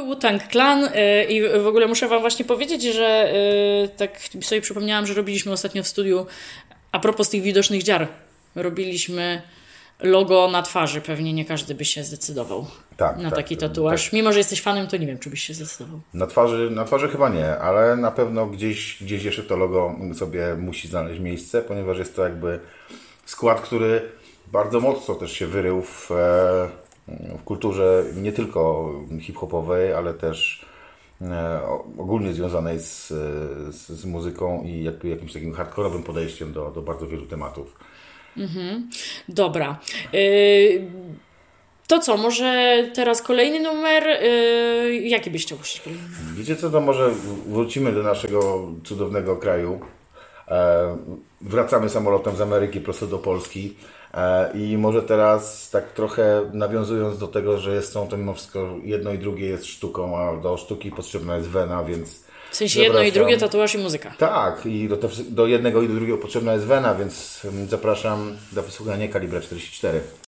Wu-Tang Clan i w ogóle muszę wam właśnie powiedzieć, że tak sobie przypomniałam, że robiliśmy ostatnio w studiu, a propos tych widocznych dziar, robiliśmy logo na twarzy. Pewnie nie każdy by się zdecydował na taki tatuaż. Tak. Mimo że jesteś fanem, to nie wiem, czy byś się zdecydował. Na twarzy chyba nie, ale na pewno gdzieś jeszcze to logo sobie musi znaleźć miejsce, ponieważ jest to jakby skład, który bardzo mocno też się wyrył w kulturze nie tylko hip-hopowej, ale też ogólnie związanej z muzyką i jakby jakimś takim hardkorowym podejściem do bardzo wielu tematów. Dobra. To co, może teraz kolejny numer? Jaki byś chciał puścić kolejny? Wiecie co, to może wrócimy do naszego cudownego kraju. Wracamy samolotem z Ameryki prosto do Polski. I może teraz tak trochę nawiązując do tego, że jest to mimo wszystko jedno i drugie jest sztuką, a do sztuki potrzebna jest wena, więc... W sensie jedno i drugie, tatuaż i muzyka. Tak, i do jednego i do drugiego potrzebna jest wena, więc zapraszam do wysłuchania Kalibra 44.